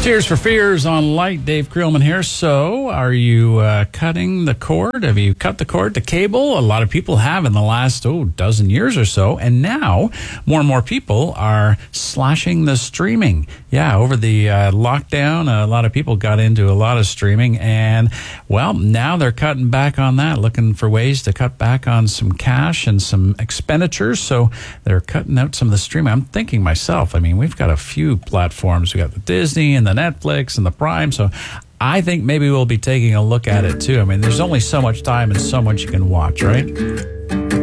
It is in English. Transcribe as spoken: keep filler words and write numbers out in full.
Tears for Fears on Light. Dave Creelman here. So, are you uh, cutting the cord? Have you cut the cord to cable? A lot of people have in the last, oh, dozen years or so. And now, more and more people are slashing the streaming. Yeah, over the uh, lockdown, a lot of people got into a lot of streaming. And, well, now they're cutting back on that, looking for ways to cut back on some cash and some expenditures. So, they're cutting out some of the streaming. I'm thinking myself, I mean, we've got a few platforms. We got the Disney and the Netflix and the Prime, so I think maybe we'll be taking a look at it too. I mean, there's only so much time and so much you can watch, right?